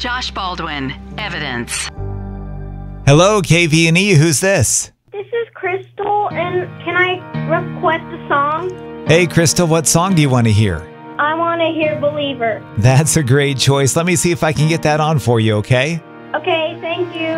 Josh Baldwin, Evidence. Hello, KVNE. Who's this? This is Crystal, and can I request a song? Hey, Crystal, what song do you want to hear? I want to hear Believer. That's a great choice. Let me see if I can get that on for you, okay? Okay, thank you.